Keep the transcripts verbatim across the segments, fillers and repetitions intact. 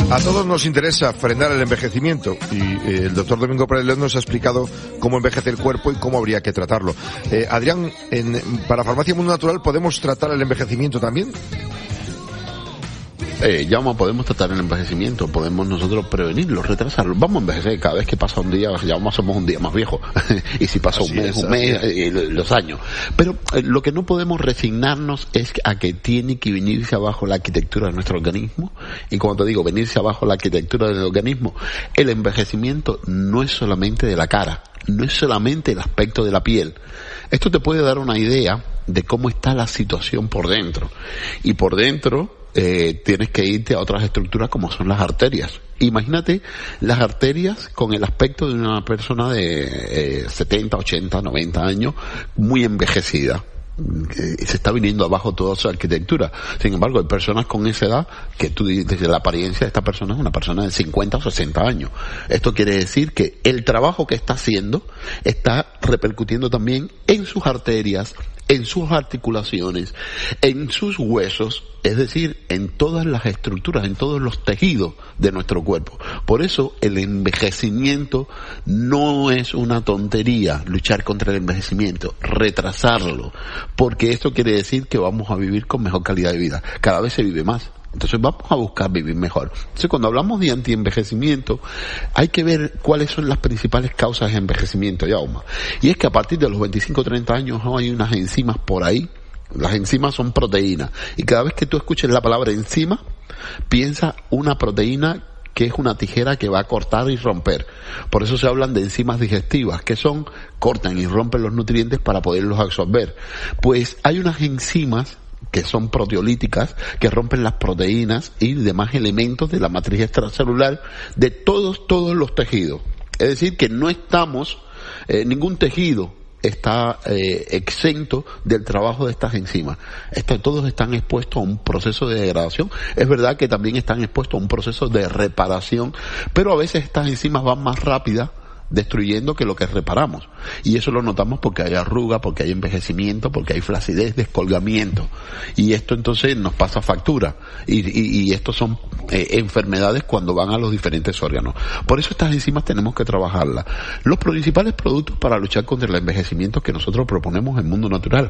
A todos nos interesa frenar el envejecimiento y eh, el doctor Domingo Pérez León nos ha explicado cómo envejece el cuerpo y cómo habría que tratarlo. Eh, Adrián, en, para Farmacia Mundo Natural, ¿podemos tratar el envejecimiento también? Eh, ya vamos, podemos tratar el envejecimiento, podemos nosotros prevenirlo, retrasarlo. Vamos a envejecer, cada vez que pasa un día, ya vamos, somos un día más viejo. Y si pasa así un mes, es, un mes, eh, los años. Pero eh, lo que no podemos resignarnos es a que tiene que venirse abajo la arquitectura de nuestro organismo. Y como te digo, venirse abajo la arquitectura del organismo. El envejecimiento no es solamente de la cara, no es solamente el aspecto de la piel. Esto te puede dar una idea de cómo está la situación por dentro. Y por dentro, Eh, tienes que irte a otras estructuras como son las arterias. Imagínate las arterias con el aspecto de una persona de eh, setenta, ochenta, noventa años, muy envejecida. Se está viniendo abajo toda su arquitectura. Sin embargo, hay personas con esa edad que tú dices, la apariencia de esta persona es una persona de cincuenta o sesenta años. Esto quiere decir que el trabajo que está haciendo está repercutiendo también en sus arterias, en sus articulaciones, en sus huesos, es decir, en todas las estructuras, en todos los tejidos de nuestro cuerpo. Por eso el envejecimiento no es una tontería, luchar contra el envejecimiento, retrasarlo, porque esto quiere decir que vamos a vivir con mejor calidad de vida. Cada vez se vive más. Entonces vamos a buscar vivir mejor. Entonces cuando hablamos de antienvejecimiento, hay que ver cuáles son las principales causas de envejecimiento, Yauma. Y es que a partir de los veinticinco o treinta años hay unas enzimas por ahí. Las enzimas son proteínas. Y cada vez que tú escuches la palabra enzima, piensa una proteína que es una tijera que va a cortar y romper. Por eso se hablan de enzimas digestivas, que son, cortan y rompen los nutrientes para poderlos absorber. Pues hay unas enzimas que son proteolíticas, que rompen las proteínas y demás elementos de la matriz extracelular de todos, todos los tejidos. Es decir, que no estamos, eh, ningún tejido está eh, exento del trabajo de estas enzimas. Esto, todos están expuestos a un proceso de degradación. Es verdad que también están expuestos a un proceso de reparación, pero a veces estas enzimas van más rápidas destruyendo que lo que reparamos. Y eso lo notamos porque hay arruga, porque hay envejecimiento, porque hay flacidez, descolgamiento. Y esto entonces nos pasa factura. Y, y, y estos son eh, enfermedades cuando van a los diferentes órganos. Por eso estas enzimas tenemos que trabajarlas. Los principales productos para luchar contra el envejecimiento que nosotros proponemos en Mundo Natural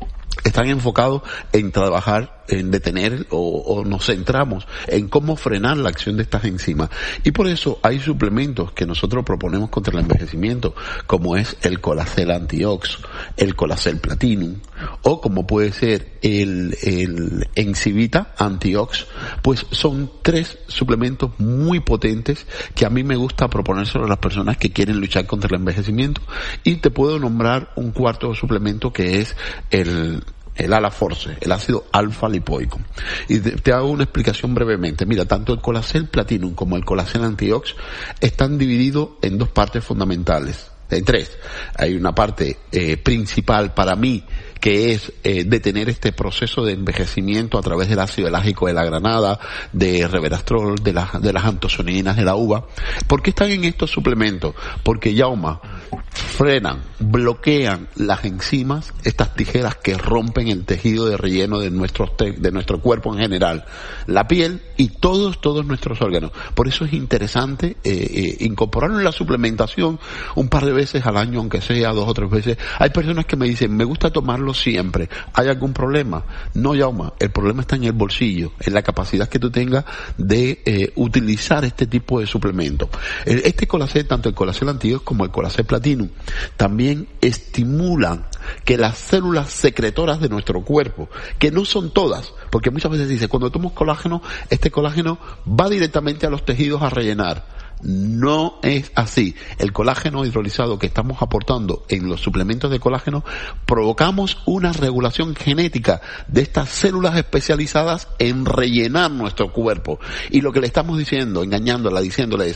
están enfocados en trabajar, en detener o, o nos centramos en cómo frenar la acción de estas enzimas. Y por eso hay suplementos que nosotros proponemos contra el envejecimiento, como es el Colacel Antiox, el Colacel Platinum, o como puede ser el, el Enzivita Antiox. Pues son tres suplementos muy potentes que a mí me gusta proponérselo a las personas que quieren luchar contra el envejecimiento. Y te puedo nombrar un cuarto suplemento que es el el Alaforce, el ácido alfa lipoico. Y te, te hago una explicación brevemente. Mira, tanto el Colacel Platinum como el Colacel Antiox están divididos en dos partes fundamentales. En tres. Hay una parte eh, principal para mí, que es eh, detener este proceso de envejecimiento a través del ácido elágico de la granada, de resveratrol, de, la, de las antocianinas de la uva. ¿Por qué están en estos suplementos? Porque, Yauma, frenan, bloquean las enzimas, estas tijeras que rompen el tejido de relleno de nuestro, te- de nuestro cuerpo en general, la piel y todos, todos nuestros órganos. Por eso es interesante eh, eh, incorporarlo en la suplementación un par de veces al año, aunque sea dos o tres veces. Hay personas que me dicen, me gusta tomarlo siempre. ¿Hay algún problema? No, Yauma, el problema está en el bolsillo, en la capacidad que tú tengas de eh, utilizar este tipo de suplementos. Este Colacel, tanto el Colacel Antiox como el Colacel Platinum, también estimulan que las células secretoras de nuestro cuerpo, que no son todas, porque muchas veces dice, cuando tomo colágeno, este colágeno va directamente a los tejidos a rellenar. No es así. El colágeno hidrolizado que estamos aportando en los suplementos de colágeno, provocamos una regulación genética de estas células especializadas en rellenar nuestro cuerpo. Y lo que le estamos diciendo, engañándola, diciéndole es,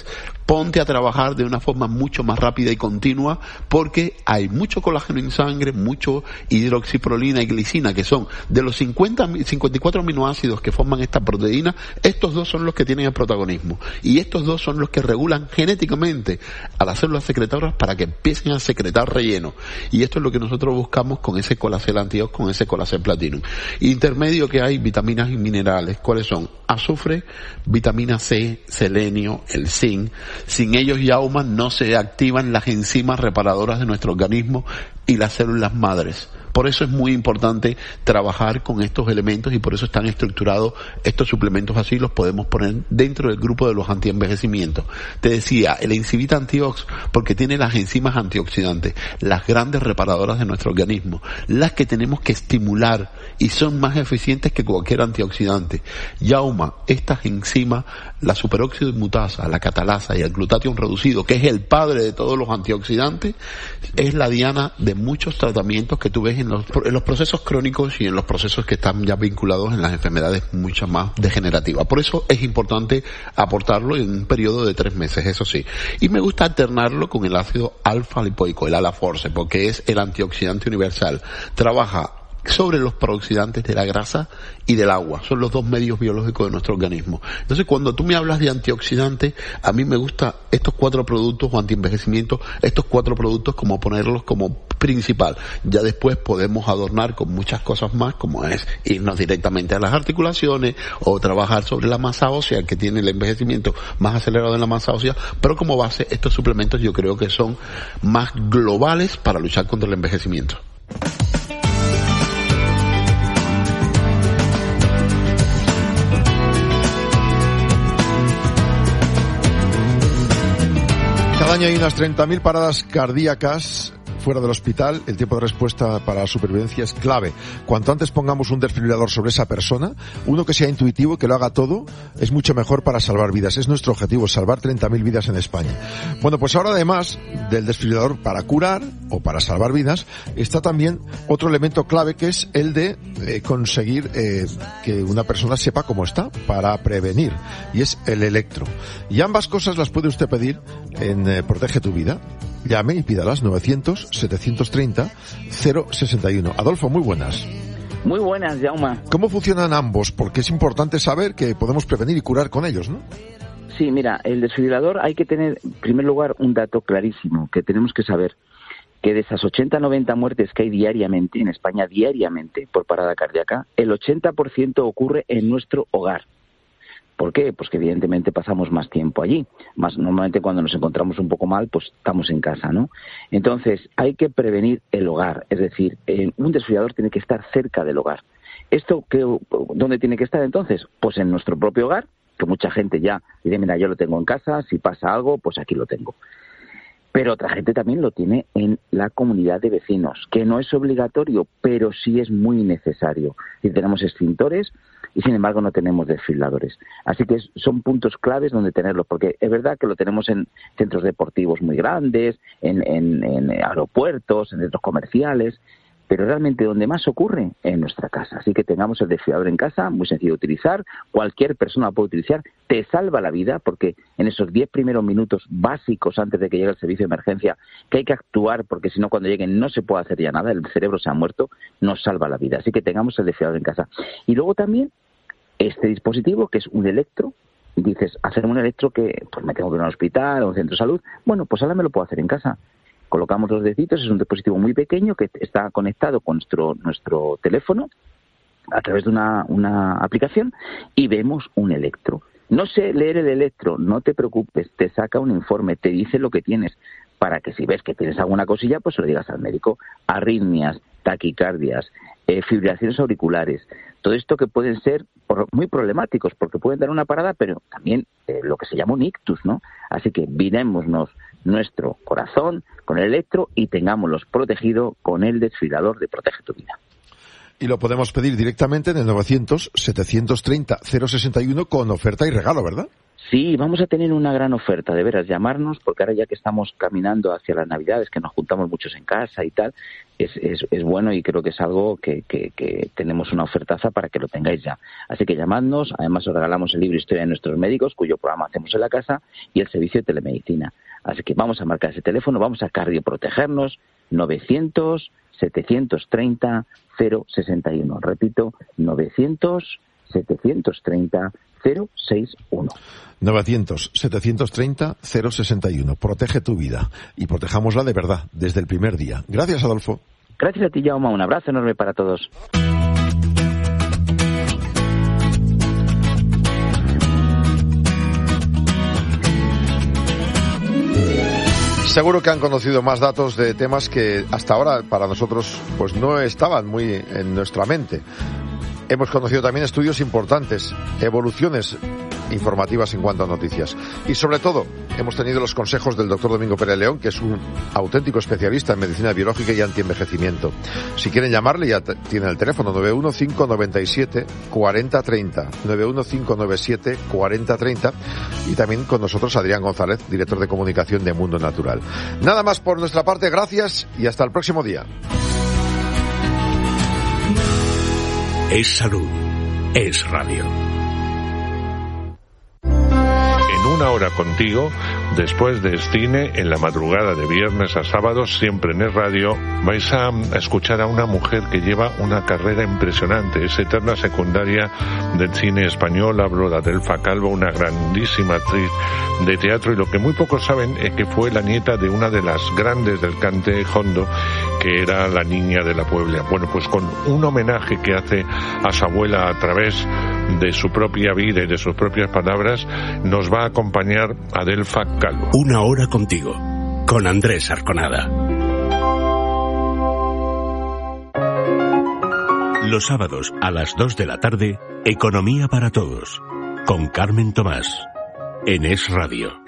ponte a trabajar de una forma mucho más rápida y continua, porque hay mucho colágeno en sangre, mucho hidroxiprolina y glicina, que son de los cincuenta, cincuenta y cuatro aminoácidos que forman esta proteína, estos dos son los que tienen el protagonismo. Y estos dos son los que regulan genéticamente a las células secretoras para que empiecen a secretar relleno. Y esto es lo que nosotros buscamos con ese Colacel Antiox, con ese Colacel Platinum. Intermedio que hay vitaminas y minerales. ¿Cuáles son? Azufre, vitamina C, selenio, el zinc. Sin ellos, Jaume, no se activan las enzimas reparadoras de nuestro organismo y las células madres. Por eso es muy importante trabajar con estos elementos y por eso están estructurados estos suplementos así, los podemos poner dentro del grupo de los antienvejecimientos. Te decía, el Encivita Antiox, porque tiene las enzimas antioxidantes, las grandes reparadoras de nuestro organismo, las que tenemos que estimular y son más eficientes que cualquier antioxidante. Jaume, estas enzimas, la superóxido inmutasa, la catalasa y el glutatión reducido, que es el padre de todos los antioxidantes, es la diana de muchos tratamientos que tú ves en los, en los procesos crónicos y en los procesos que están ya vinculados en las enfermedades mucho más degenerativas. Por eso es importante aportarlo en un periodo de tres meses, eso sí. Y me gusta alternarlo con el ácido alfa-lipoico, el Alaforce, porque es el antioxidante universal. Trabaja sobre los prooxidantes de la grasa y del agua. Son los dos medios biológicos de nuestro organismo. Entonces, cuando tú me hablas de antioxidantes, a mí me gusta estos cuatro productos o antienvejecimiento, estos cuatro productos como ponerlos como principal. Ya después podemos adornar con muchas cosas más, como es irnos directamente a las articulaciones o trabajar sobre la masa ósea, que tiene el envejecimiento más acelerado en la masa ósea, pero como base, estos suplementos yo creo que son más globales para luchar contra el envejecimiento. Cada año hay unas treinta mil paradas cardíacas fuera del hospital. El tiempo de respuesta para la supervivencia es clave. Cuanto antes pongamos un desfibrilador sobre esa persona, uno que sea intuitivo, que lo haga todo, es mucho mejor para salvar vidas. Es nuestro objetivo, salvar treinta mil vidas en España. Bueno, pues ahora además del desfibrilador para curar o para salvar vidas, está también otro elemento clave, que es el de eh, conseguir eh, que una persona sepa cómo está, para prevenir, y es el electro. Y ambas cosas las puede usted pedir en eh, Protege tu Vida. Llame y pídalas novecientos, setecientos treinta, cero sesenta y uno. Adolfo, muy buenas. Muy buenas, Jaume. ¿Cómo funcionan ambos? Porque es importante saber que podemos prevenir y curar con ellos, ¿no? Sí, mira, el desfibrilador hay que tener, en primer lugar, un dato clarísimo, que tenemos que saber que de esas ochenta a noventa muertes que hay diariamente, en España diariamente, por parada cardíaca, el ochenta por ciento ocurre en nuestro hogar. ¿Por qué? Pues que evidentemente pasamos más tiempo allí. Más normalmente cuando nos encontramos un poco mal, pues estamos en casa, ¿no? Entonces, hay que prevenir el hogar. Es decir, eh, un desfibrilador tiene que estar cerca del hogar. ¿Esto qué, dónde tiene que estar entonces? Pues en nuestro propio hogar, que mucha gente ya dice, mira, yo lo tengo en casa, si pasa algo, pues aquí lo tengo. Pero otra gente también lo tiene en la comunidad de vecinos, que no es obligatorio, pero sí es muy necesario. Y tenemos extintores y, sin embargo, no tenemos desfibriladores. Así que son puntos claves donde tenerlos, porque es verdad que lo tenemos en centros deportivos muy grandes, en, en, en aeropuertos, en centros comerciales, pero realmente donde más ocurre, en nuestra casa. Así que tengamos el desfibrilador en casa, muy sencillo de utilizar, cualquier persona lo puede utilizar, te salva la vida, porque en esos diez primeros minutos básicos antes de que llegue el servicio de emergencia, que hay que actuar, porque si no cuando lleguen no se puede hacer ya nada, el cerebro se ha muerto, nos salva la vida. Así que tengamos el desfibrilador en casa. Y luego también este dispositivo, que es un electro, y dices, hacer un electro que pues me tengo que ir a un hospital o a un centro de salud, bueno, pues ahora me lo puedo hacer en casa. Colocamos los deditos, es un dispositivo muy pequeño que está conectado con nuestro, nuestro teléfono a través de una, una aplicación y vemos un electro. No sé leer el electro, no te preocupes, te saca un informe, te dice lo que tienes, para que si ves que tienes alguna cosilla, pues se lo digas al médico. Arritmias, taquicardias, eh, fibrilaciones auriculares, todo esto que pueden ser muy problemáticos porque pueden dar una parada, pero también eh, lo que se llama un ictus, ¿no? Así que mirémonos nuestro corazón con el electro y tengámoslos protegido con el desfibrilador de Protege tu Vida. Y lo podemos pedir directamente en el novecientos, setecientos treinta, cero sesenta y uno con oferta y regalo, ¿verdad? Sí, vamos a tener una gran oferta, de veras, llamarnos, porque ahora ya que estamos caminando hacia las Navidades, que nos juntamos muchos en casa y tal, es, es, es bueno y creo que es algo que, que, que tenemos una ofertaza para que lo tengáis ya. Así que llamadnos, además os regalamos el libro Historia de nuestros médicos, cuyo programa hacemos en la casa, y el servicio de telemedicina. Así que vamos a marcar ese teléfono, vamos a cardioprotegernos, novecientos, setecientos treinta, cero sesenta y uno. Repito, novecientos, setecientos treinta, cero sesenta y uno. novecientos, setecientos treinta, cero sesenta y uno. Protege tu vida y protejámosla de verdad desde el primer día. Gracias, Adolfo. Gracias a ti, Jaume. Un abrazo enorme para todos. Seguro que han conocido más datos de temas que hasta ahora para nosotros pues no estaban muy en nuestra mente. Hemos conocido también estudios importantes, evoluciones informativas en cuanto a noticias. Y sobre todo, hemos tenido los consejos del doctor Domingo Pérez León, que es un auténtico especialista en medicina biológica y antienvejecimiento. Si quieren llamarle, ya tienen el teléfono nueve uno cinco nueve siete, cuatro cero tres cero, nueve uno cinco nueve siete, cuatro cero tres cero, y también con nosotros Adrián González, director de comunicación de Mundo Natural. Nada más por nuestra parte, gracias y hasta el próximo día. Es salud, es radio. En una hora contigo, después de cine, en la madrugada de viernes a sábado, siempre en Es Radio, vais a escuchar a una mujer que lleva una carrera impresionante, es eterna secundaria del cine español. Hablo de Adelfa Calvo, una grandísima actriz de teatro, y lo que muy pocos saben es que fue la nieta de una de las grandes del cante hondo, que era la Niña de la Puebla. Bueno, pues con un homenaje que hace a su abuela a través de su propia vida y de sus propias palabras, nos va a acompañar Adelfa Calvo. Una hora contigo, con Andrés Arconada. Los sábados a las dos de la tarde, Economía para Todos, con Carmen Tomás, en Es Radio.